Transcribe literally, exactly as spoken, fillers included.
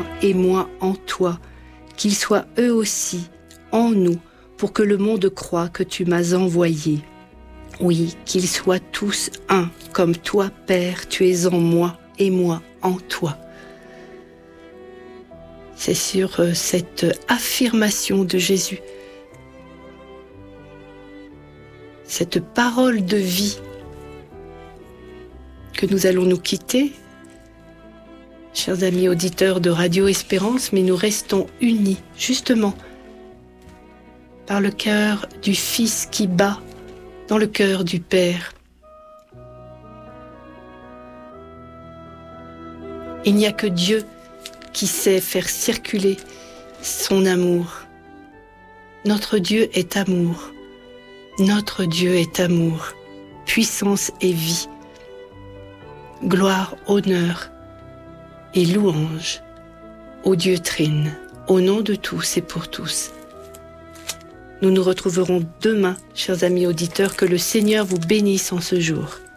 moi et moi en toi, qu'ils soient eux aussi en nous, pour que le monde croie que tu m'as envoyé. Oui, qu'ils soient tous un, comme toi, Père, tu es en moi et moi en toi. C'est sur cette affirmation de Jésus, cette parole de vie, que nous allons nous quitter, chers amis auditeurs de Radio Espérance, mais nous restons unis, justement, par le cœur du Fils qui bat dans le cœur du Père. Il n'y a que Dieu qui sait faire circuler son amour. Notre Dieu est amour. Notre Dieu est amour, puissance et vie, gloire, honneur et louange au Dieu Trine, au nom de tous et pour tous. Nous nous retrouverons demain, chers amis auditeurs, que le Seigneur vous bénisse en ce jour.